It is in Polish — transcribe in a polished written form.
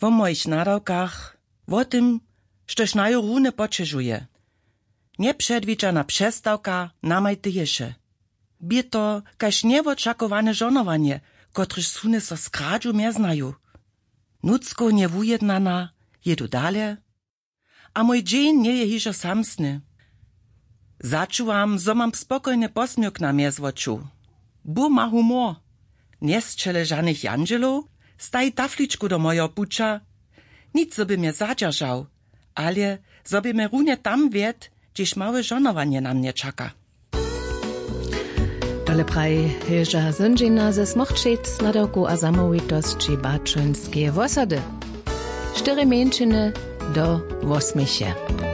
o moich nadawkach, o tym, štož naju rune počežuje. Nepředvidžana přestawka namaj tyješe. Bie to kaž neočakowane žonowanie, kotryž sune so skradžu mjeznaju. Nucko nieujednana, jedu dalje, a mój dzień nie je hižo samsny. Začuvam, zo mam spokojny posmiuk na mjezvoču. Bu ma humor. Njesčele žanych janđelov, staj tafličku do mojo puča. Nic so by mnie zadržał, ale so by me runie tam wied, gdzieś małe żonowanie na mnie czeka. Dole praj Hilža Zynžina ze smochčec nadawku a samovitosći Bačunskie wosady. 4 mięčiny do 8.